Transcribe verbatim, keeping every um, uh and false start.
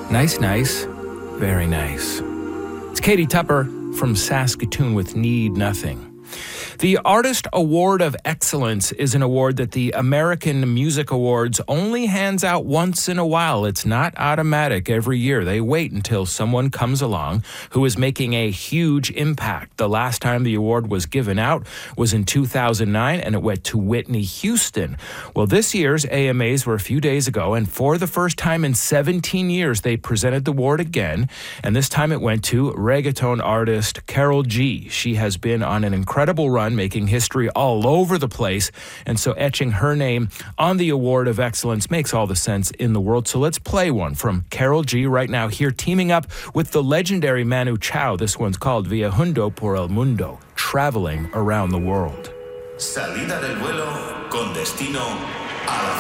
Nice, nice. Very nice. It's Katie Tupper from Saskatoon with Need Nothing. The Artist Award of Excellence is an award that the American Music Awards only hands out once in a while. It's not automatic every year. They wait until someone comes along who is making a huge impact. The last time the award was given out was in two thousand nine, and it went to Whitney Houston. Well, this year's A M As were a few days ago, and for the first time in seventeen years, they presented the award again, and this time it went to reggaeton artist Karol G. She has been on an incredible run, making history all over the place, and so etching her name on the Award of Excellence makes all the sense in the world. So let's play one from Karol G right now here, teaming up with the legendary Manu Chao. This one's called Viajando por el Mundo, traveling around the world. Salida del vuelo con destino a la